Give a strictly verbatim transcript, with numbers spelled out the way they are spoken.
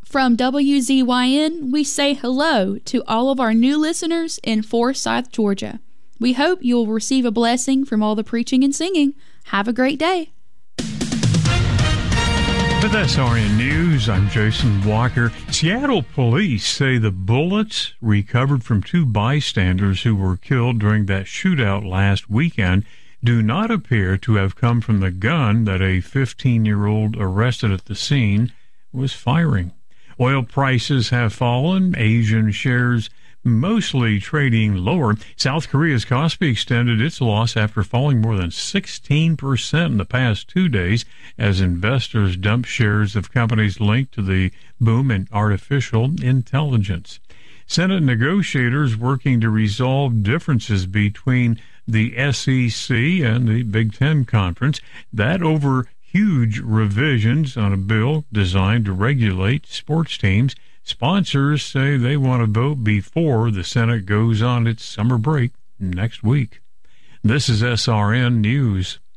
From W Z Y N, we say hello to all of our new listeners in Forsyth, Georgia. We hope you'll receive a blessing from all the preaching and singing. Have a great day. With S R N News, I'm Jason Walker. Seattle police say the bullets recovered from two bystanders who were killed during that shootout last weekend do not appear to have come from the gun that a fifteen-year-old arrested at the scene was firing. Oil prices have fallen, Asian shares mostly trading lower. South Korea's Kospi extended its loss after falling more than sixteen percent in the past two days as investors dump shares of companies linked to the boom in artificial intelligence. Senate negotiators working to resolve differences between the S E C and the Big Ten Conference, that over huge revisions on a bill designed to regulate sports teams. Sponsors say they want to vote before the Senate goes on its summer break next week. This is S R N News.